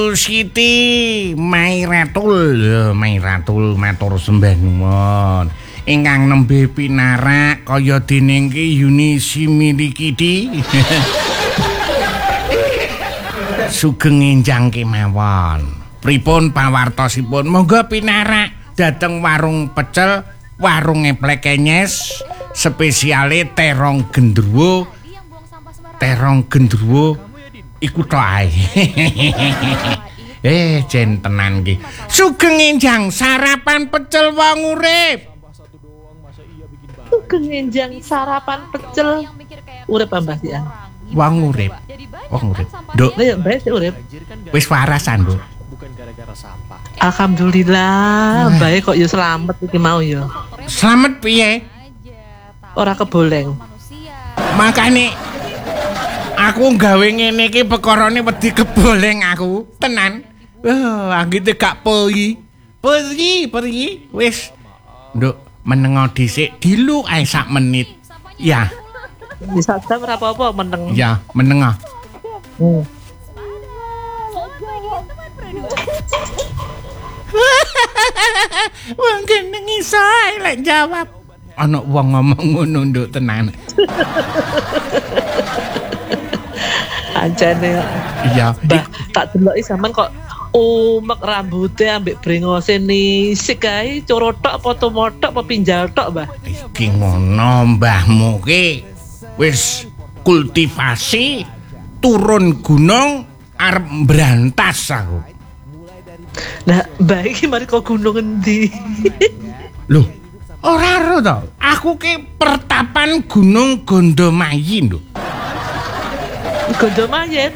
Siti Mairatul matur sembah nuwun. Ingkang nembe pinarak kaya dene iki Yuni Similikidi. Sugeng enjang kemawon. Pripun pawartosipun? Monggo pinarak dhateng warung pecel, warung eplek kenyes, spesiale terong gendruwo. Terong gendruwo iku tok ae. Jen tenan iki. Sugeng enjang sarapan pecel wong urip. Sugeng enjang sarapan pecel urip Mbah ya. Wong urip. Nduk, Lah ya Mbah sik urip. wis warasan, Nduk. Alhamdulillah, Mbah kok ya slamet iki mau ya. Slamet piye? Ora keboleng. Makane aku gawe ngene iki pekarane wedi keboleng aku. Tenan. Anggite gak pergi. Wis. Nduk, menengo dhisik dilu ae sak menit. Ya. Bisa jam ora apa-apa meneng. Ya, menengo. Wong kene iso ae lek jawab. Ana wong ngomong ngono Nduk tenan. Ancane Iya, Mbah tak deloki sampean kok umek rambute ambek brengose nisik kae corotok apa tumotok apa pinjal tok, Mbah. iki ngono mbahmu ki wis kultivasi turun gunung arep mbrantas aku. Nah, Mbah iki mari kok gunung endi? Loh, ora ero to. Aku ki pertapan Gunung Gondomayi lho. Gondomayit.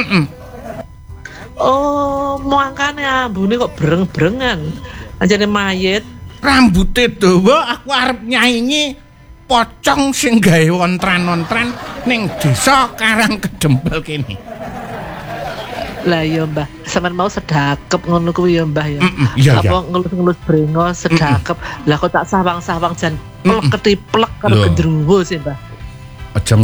Oh, mangkane ambune kok breng-brengan. Anjane mayit. Rambute dawa aku arep nyaingi pocong sing gawe ontran-ontran ning desa Karang Kedempel kene. Lah ya Mbah, sampean mau sedakep ngono kuwi ya Mbah ya. Iya, Apa ngelus-ngelus brengos sedakep. Lah kok tak sawang-sawang jan plek ketiplek karo gendruwo sih Mbah. Aja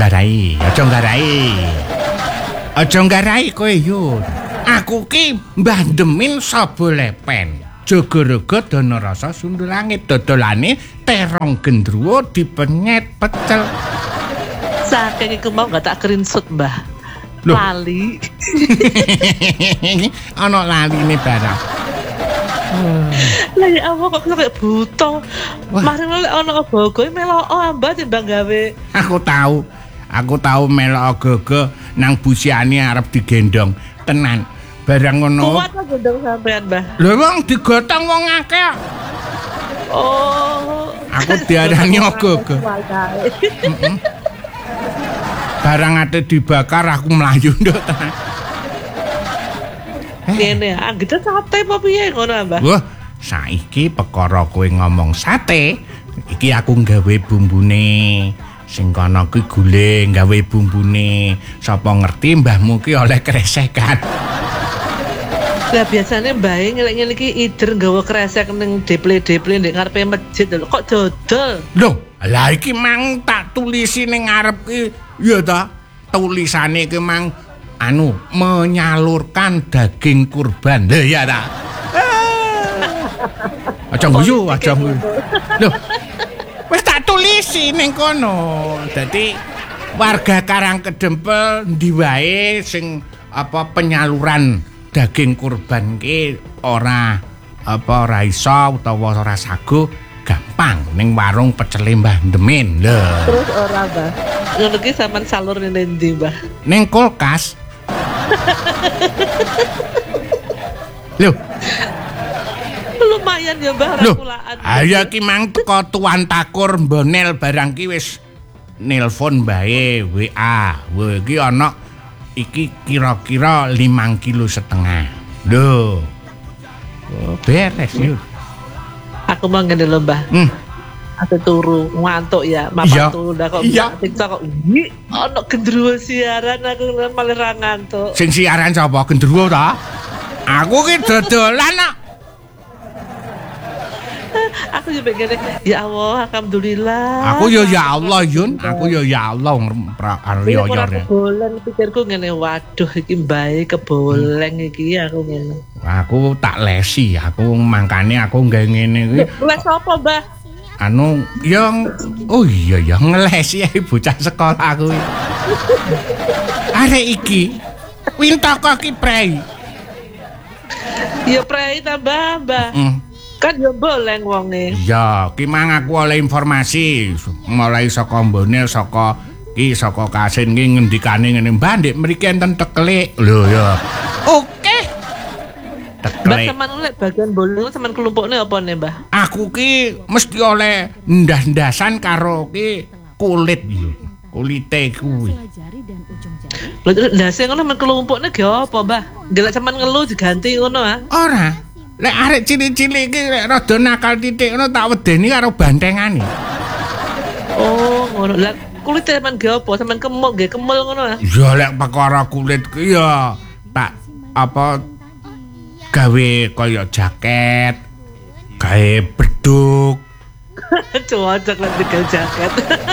nggarai kowe yo. Aku ki Mbah Demin Saba Lepen. Jaga-raga dana rasa Sundulangit dodolane terong gendruwo dipenyet pecel. Saking iku mau gak tak screenshot Mbah. Loh. Lali. Ana laline barang. Lah ya apa kok kayak buta. Mari lek ana ogo-ogo melok ambah timbang gawe. Aku tahu melok ogo-ogo nang busiane arep digendong. Tenan. Barang ngono. Kuat kok gendong sampean, Mbah. Lha wong digotong wong akeh. Oh. Aku diarani ogo-ogo. Barang ate dibakar aku mlayu nduk tenan. Kene anggete sate apa piye ngono, Mbah? Wah, saiki perkara kowe ngomong sate, iki aku nggawe bumbune. Sing kana kuwi guling gawe bumbune. Sapa ngerti mbahmu ki oleh kresekan. Lah biasane mbahe ngene iki ider nggawa kresek ning deple-deple ndek ngarepe masjid lho. Kok dodol? Loh, lah iki mang tak tulisi ning ngarep ki ya ta. Tulisane ki mang menyalurkan daging kurban. Lah ya ta. Aja guyu. Loh. Wis tak tulisi ning kono. Dadi warga Karang Kedempel ndi wae sing penyaluran daging kurban ki ora iso utawa ora sago gampang ning warung pecele Mbah Demin. Lho. Terus ora, Mbah. Ngono ki sampean salur ning ndi, Mbah? Ning kulkas. Lho. Lumayan ya, Mbah, rakulaan. Ayo ki mang teko tuan takur mbonel barang ki wis nelpon bae WA. Wah iki ana iki kira-kira 5,5 kilo. Lho. Oh, beres yuk. Aku mau ngene lho, Mbah. Ate turu ngantuk ya, mapan turu ndak kok TikTok kok ana gendruwo siaran aku malah ra ngantuk. Sing siaran sapa? Gendruwo ta? Aku ki dodolan kok. Aku juga pengen ya Allah, alhamdulillah. Aku ya Allah Yun, aku ya Allah riyoyor. Kebolen pikirku ngene, waduh iki mbae keboleng iki aku ngene. Aku tak lesi, aku mangkane aku nggae ngene kuwi. Les apa, Mbah? Anu yang oh iya ya ngelesi ya bocah sekolah kuwi. Arek iki wintaka ki prei. Ya prei tambah, Mbah. Kan yo boleng wonge. Iya, ki mang aku oleh informasi mulai saka mbone saka Kasin ki ngendikane ngene, "Mbah, ndek mriki enten teklik." Lho ya. Oke. Teklik. Mbah sampean oleh bagian bolong sampean kelompokne apa nih, Mbah? Aku ki mesti oleh ndas-ndasan karo ki kulit yo. Kulite kuwi. Lha ndase ngono men kelompokne ge apa, Mbah? Gelek sampean ngeluh diganti ngono ah. Ora. Lek arek cilik-cilik iki lek rada nakal titik ngono tak wedeni karo bantengane. Oh, ngono. Lah kulit sampean ge apa? Sampean kemul ge kemul ngono ah. Ya lek perkara kulit ki ya tak apa gawe kaya jaket, gawe beduk. Cocok lah dengan jaket.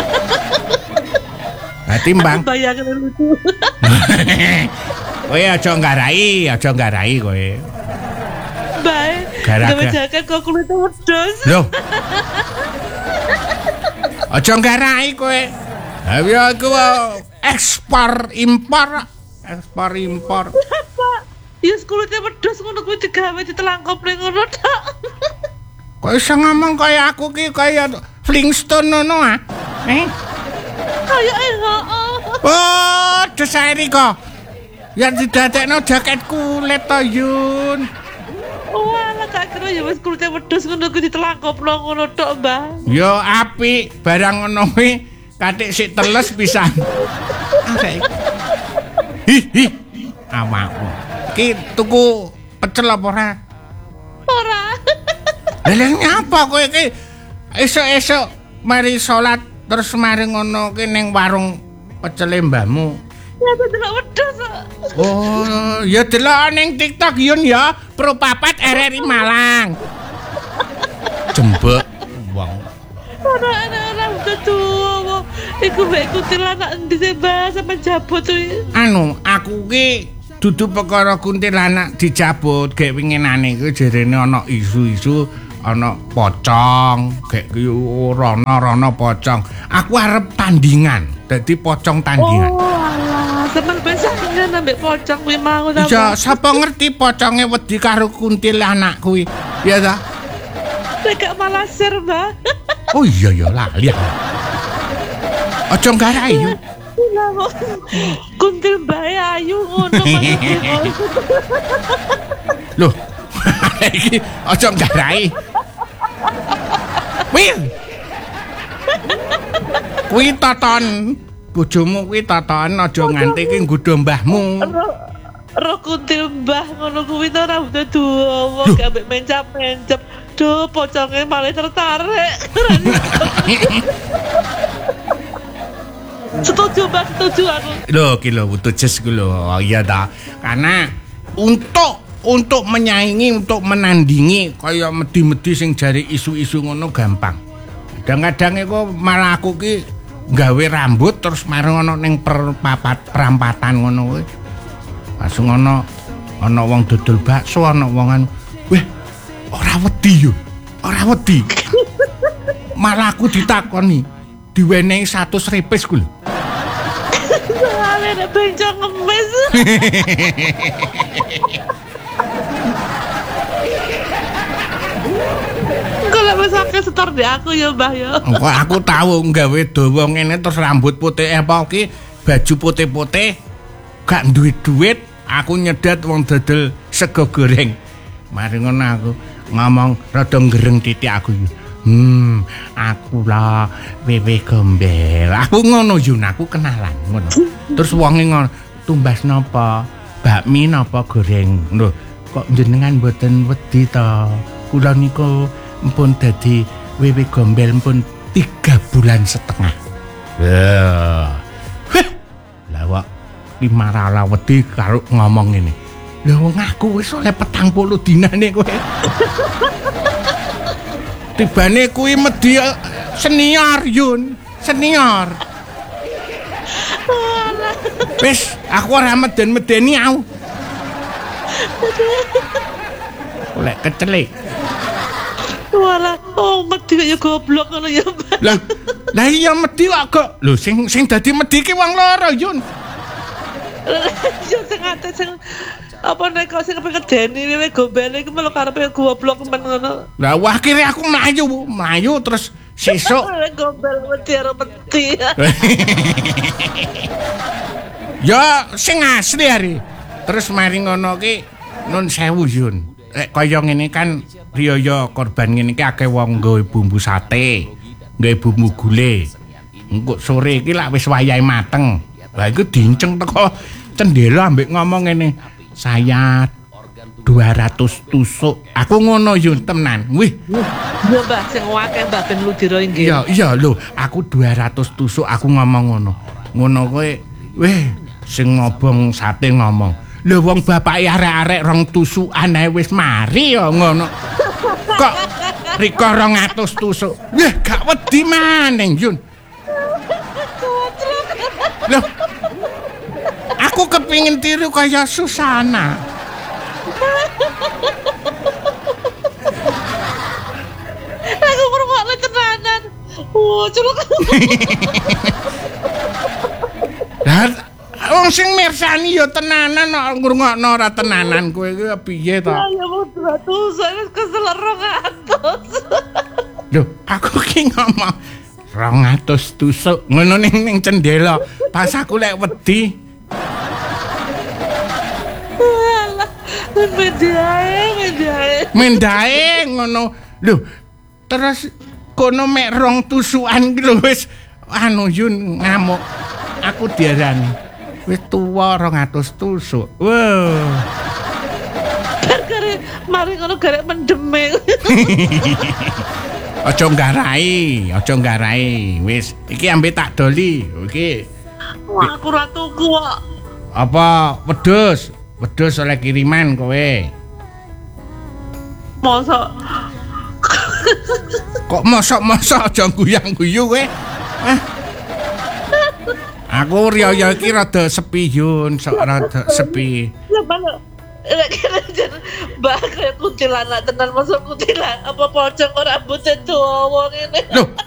Nah, timbang. Bayangin lucu. Kowe aja nggarai kowe. Baik. Gara-gara. Gawe jaket kok kulitnya wedhus. Lho. Aja nggarai kowe. Ha ya iku ekspor impor. Apa? Ya kulitnya wedhus ngono kuwi digawe ditelangkop ning ngono tok. Kok iso ngomong kaya aku ki kaya Flintstone ngono ah. Kaya heeh. Oh, desairi kok. Ya didadekno jaket kulit to, Yun. Wah, gak kira ya wis kulitnya wedhus ngono kuwi ditelangkopno ngono tok, Mbah. Yo apik, barang ngono kuwi katik sik teles pisan. Hi. Awakku. Ki tuku pecel apa ora? Ora. Lah nyapa kowe ki esuk-esuk mari salat terus mari ngono ki ning warung pecele mbahmu. Ya delok wedhus. Oh, ya delok ning TikTok Yun ya, Pro 4 RRI Malang. Jembek wong. Ora udah tuwa. Iku mek kuntilanak endi sih, Mbah, sampe jabut kuwi. Anu, aku ki dudu perkara kuntilanak dicabut, gek winginane ku jarene ana isu-isu ana pocong, gek ki rono pocong. Aku arep tandingan, dadi pocong tandingan. Oh, alah, sampean pesanan ambek pocong kuwi mau ta. Iya, sapa ngerti poconge wedi karo kuntilanak kuwi. Ya ta? Nek malah ser, Mbah. Oh iya ya lali. Aja nggarai yo. Kuntil bae ayu ngono malah. Loh. Iki aja nggarai. Kuwi toton bojomu kuwi toton aja nganti ki nggodho mbahmu. Ro kuntil mbah ngono kuwi to ora udah duwa gak ambek mencap-mencap. Duh, pocongnya malah tertarik. Setuju, Mbak, setuju aku. Loh, ki lho putus ku lho. Oh iya ta. Karena untuk menyaingi, untuk menandingi kaya medi-medi sing jari isu-isu ngono gampang. Kadang-kadang iku malah aku ki gawe rambut terus mareng ana ning perampatan ngono kuwi. Langsung ana wong dodol bakso, ana wong anu. Weh, ora wedi yo. Ora wedi. Malah aku ditakoni, diwenehi 100 repis ku lho. Soale nek bencong ngemis. Kalau masake setor di aku ya, Mbah ya. Kok aku tahu nggawe dawa ngene terus rambut putih apa ki, baju putih-putih, gak duwe duit, aku nyedat wong dodol sego goreng. Mari ngono aku ngomong rada ngereng titik aku. Aku lah wewe gombel. Aku ngono Yun, aku kenalan ngono. Terus wonge ngono, tumbas napa? Bakmi napa goreng? Lho, kok jenengan mboten wedi to? Kula niku mpun dadi wewe gombel mpun 3 bulan setengah. Lah wak ki marala wedi karo ngomong ngene. Lah wong aku wis oleh 40 dinane kowe. Tibane kuwi medhi senior Yun, senior. Wis, aku ora meden-medeni aku. Lek kecelik. Walah, medhi ya goblok ngono ya. Lah iya medhi kok. Lho sing dadi medhi ki wong loro Yun. Ya sing ate sing apa nek kok sing kepengedeni wewe gombele iku melu karepe goblok men ngono. Lah akhire aku mlayu terus sesuk gombel meti. Ya sing asli hari. Terus mari ngono ki nun sewu Yun. Lek kaya ngene kan riyaya korban ngene iki akeh wong nggawe bumbu sate, nggawe bumbu gule. Engko sore iki lak wis wayahe mateng. Lah iku dinceng teko cendela ambek ngomong ngene. Saya 200 tusuk. Aku ngono Yun tenan. Wih. Ya Mbah sing akeh Mbah ben ludira nggih. Iya lho, aku 200 tusuk aku ngomong ngono. Ngono kowe weh sing ngobong sate ngomong. Lho wong bapake arek-arek rong tusukan ae wis mari ya ngono. Kok riko 200 tusuk. Weh gak wedi maneng Yun. Loh. Aku kepingin tiru kaya Susana. Aku ngrungokne tenanan. Culuk. Lah wong sing mirsani ya tenanan kok ngrungokno ora tenanan kowe iki piye to? Ya wong 200 wis kesel 200. Loh, aku ki ngomong 200 tusuk ngono ning cendela. Pas aku lek wedi Mendae ngono. Lho, terus kono mek rong tusukan ki lho wis anu Yun ngamuk. Aku diarani wis tuwa 200 tusuk. Wow. Kare mari ngono garek mendeme. Aja nggarai. Wis, iki ambek tak doli. Iki. Wah, aku ora tuku kok. Apa wedhus? Wedhus oleh kiriman kowe. Mosok. Kok mosok-mosok aja guyang-guyu kowe. Aku riyo iki rada sepi Yun, sok rada sepi. Ya mana? Mbak kayak kuntilanak tenan masuk kuntilanak apa pocong rambutnya dawa ngene. Loh,